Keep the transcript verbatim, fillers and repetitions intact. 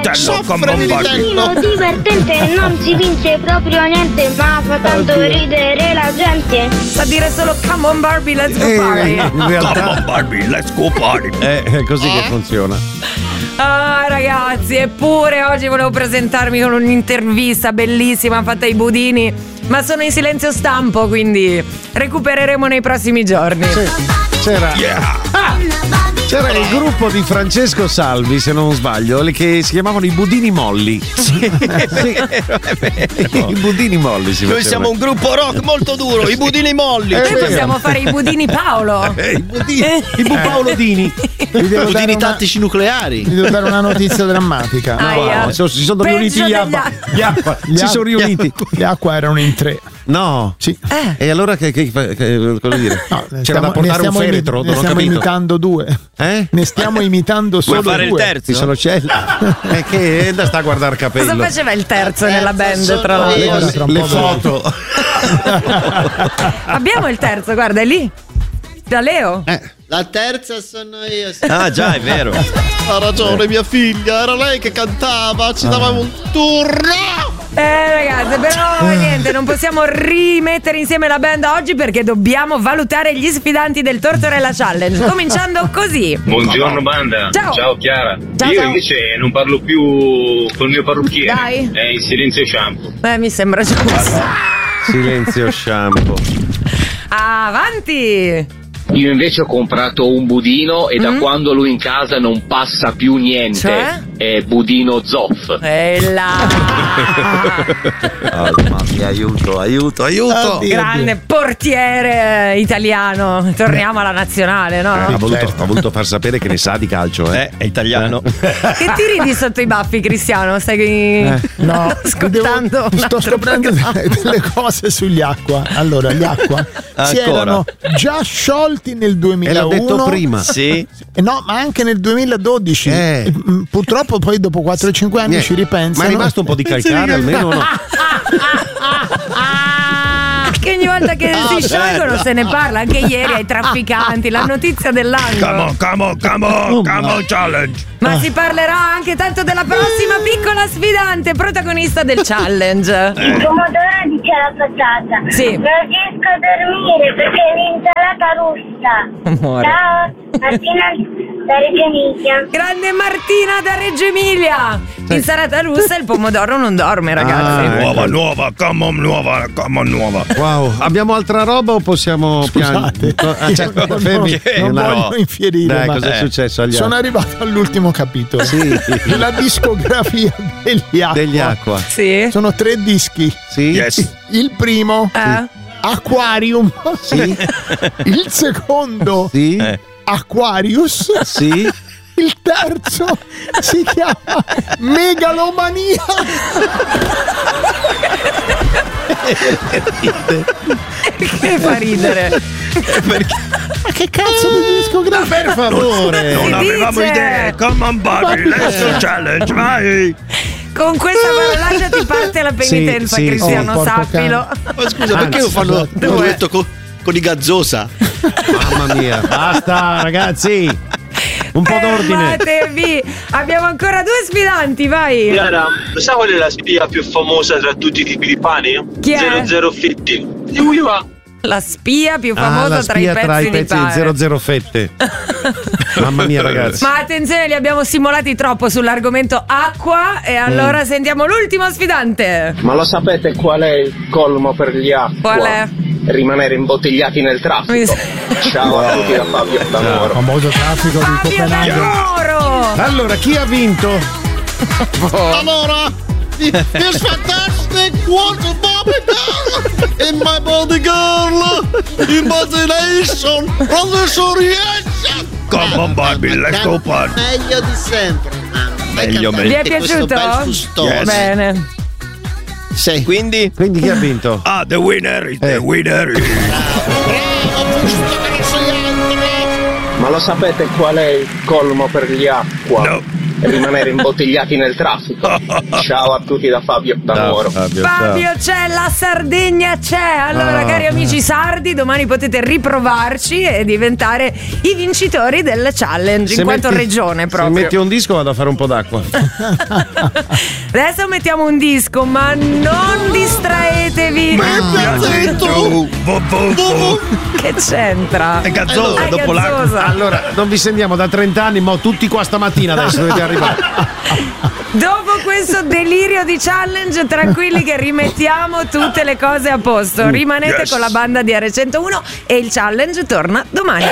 vitello, come Soffre di un Barbie. vitello. Lo divertente non si vince proprio niente, ma fa tanto ridere la gente. Sa dire solo come on Barbie, let's go Eh, party. in Come realtà on Barbie, let's go party. è è così che funziona. Ah ragazzi, eppure oggi volevo presentarmi con un'intervista bellissima fatta ai budini, ma sono in silenzio stampo, quindi recupereremo nei prossimi giorni. C'era, Yeah. c'era il gruppo di Francesco Salvi, se non sbaglio, le che si chiamavano i Budini Molli. Sì. I Budini Molli si Noi facevano. siamo un gruppo rock molto duro, i budini molli. Eh, Noi vero. possiamo fare i budini Paolo. Eh, i Budini, i Bu Paolo Dini. Vi devo, dare Budini una, tattici nucleari. vi devo dare una notizia drammatica. Aia. No, si sono- si sono Peggio riuniti gli degli Abba. altri. Gli Abba. Gli Si Abba- sono riuniti. Gli Acqua erano in tre. No. Sì. E allora che, che, che- cosa dire? No, ne C'era stiamo- da ne portare un stiamo imi- feretro, ne non ho stiamo capito. imitando due. Eh? Ne stiamo imitando solo Vuoi fare il due. terzo? Ci sono celli. E che da sta a guardare capello. Cosa faceva il terzo nella band, sono tra l'altro? io. Ora tra un Le po' foto. Abbiamo il terzo, guarda, è lì. Da Leo. La terza sono io. Ah già, è vero. Ha ragione mia figlia, era lei che cantava, ci dava un turno. Eh ragazzi, però niente, non possiamo rimettere insieme la band oggi perché dobbiamo valutare gli sfidanti del Tortorella Challenge. Cominciando così. Buongiorno banda, Ciao. Chiara. Ciao, Io ciao. invece non parlo più col mio parrucchiere. Dai. È in silenzio shampoo. Beh, mi sembra giusto. Silenzio shampoo. Avanti. Io invece ho comprato un budino e da quando lui in casa non passa più niente. Cioè? È budino Zoff. E là. Oh, mamma mia, aiuto, aiuto, aiuto. Oddio. Grande portiere italiano. Torniamo alla nazionale, no? Ha voluto, ha voluto far sapere che ne sa di calcio, eh. Eh, è italiano. Che ti ridi sotto i baffi, Cristiano? Stai No, ascoltando devo- un sto altro scoprendo programma. delle, delle cose sugli Acqua. Allora, gli Acqua si Ancora? erano già sciolti nel E l'ha duemilauno. detto prima. Sì. Eh no, ma anche nel duemiladodici. Eh. Mm, Purtroppo poi dopo quattro o cinque anni Niente. ci ripensano. Ma è rimasto un po' di calcare almeno o no? Che ogni volta che Ah, si sciolgono se ne parla, anche ieri ai trafficanti, la notizia Come dell'anno. on, come on, come on, come on challenge. Ma si parlerà anche tanto della prossima piccola sfidante, protagonista del challenge. Il pomodoro dice la patata. Sì. Non riesco a dormire perché è l'insalata russa. Amore. Ciao, Martina da Reggio Emilia. Grande Martina da Reggio Emilia. Insalata russa e il pomodoro non dorme, ragazzi. Ah, Nuova, nuova, come on, nuova, come on, nuova. Wow, abbiamo altra roba o possiamo Scusate, piangere? Ah, cioè, non, fermi. non No. voglio infierire, Dai, ma cos'è successo agli sono altri? arrivato all'ultimo capitolo. Sì. La discografia degli Acqua. Degli Acqua. Sì. Sono tre dischi. Sì? Yes. Il primo, Eh? Aquarium. Sì. Il secondo, Sì? Eh. Aquarius. Sì? Il terzo si chiama Megalomania. Che fa ridere. Ma che cazzo di discografia? Per favore. Non Si avevamo dice- idee. Come on, Barbie, let's go challenge, vai. Con questa parolaccia ti parte la penitenza, Sì, sì, Cristiano, sì. Oh, porco sappilo. Ma scusa, perché Anzi, lo fanno un scusate. duetto con, con i Gazzosa? Mamma mia. Basta, ragazzi. Un po' d'ordine. Fermatevi. Abbiamo ancora due sfidanti, vai. Chiara, lo sai qual è la spia più famosa tra tutti i tipi di pani? Chi è? zero zero Fitti. Di cui va? La spia più Ah, famosa la tra i spia pezzi, tra i di pezzi pane. zero zero fette. Mamma mia, ragazzi. Ma attenzione, li abbiamo simulati troppo sull'argomento acqua. E allora Mm. sentiamo l'ultimo sfidante. Ma lo sapete qual è il colmo per gli Acqua? Qual è? Rimanere imbottigliati nel traffico. Mi- Ciao a tutti da Fabio da Moro. Famoso traffico di Fabio Copenaghen. D'Amoro. Allora, chi ha vinto? Allora, this fantastic water bobby girl in my body girl imagination from the surreaction. Come on, Barbie, let's go party. Meglio di sempre. Meglio, Vi è piaciuto? Yes. Bene. Sì. Quindi? Quindi chi ha vinto? Ah, the winner is the Eh. winner. is- Bravo, giusto che non sei altro. Ma lo sapete qual è il colmo per gli Acqua? No. rimanere imbottigliati nel traffico. Ciao a tutti da Fabio da Nuoro. Fabio, Fabio c'è, la Sardegna c'è. Allora, Ah. cari amici sardi, domani potete riprovarci e diventare i vincitori del challenge, Se in quanto metti- regione Se proprio. metti un disco vado a fare un po' d'acqua. Adesso mettiamo un disco, ma non distraetevi. Vo, vo, vo. Che c'entra? È gazzosa Ah, dopo l'acqua. gazzosa. Allora, non vi sentiamo da trenta anni, ma tutti qua stamattina adesso dovete arrivare. Dopo questo delirio di challenge, tranquilli che rimettiamo tutte le cose a posto. Rimanete Yes. con la banda di R centouno e il challenge torna domani.